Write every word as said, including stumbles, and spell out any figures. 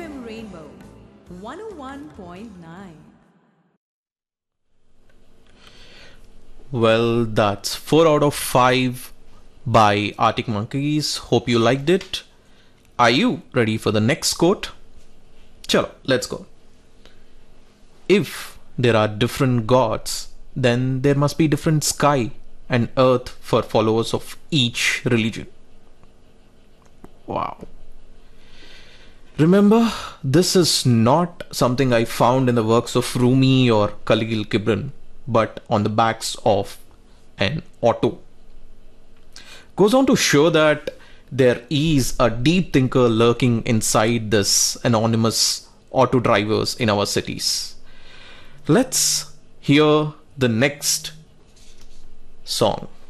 M Rainbow one oh one point nine. Well, that's four out of five by Arctic Monkeys. Hope you liked it. Are you ready for the next quote? Chalo, let's go. If there are different gods, then there must be different sky and earth for followers of each religion. Wow. Remember, this is not something I found in the works of Rumi or Khalil Gibran, but on the backs of an auto. Goes on to show that there is a deep thinker lurking inside this anonymous auto drivers in our cities. Let's hear the next song.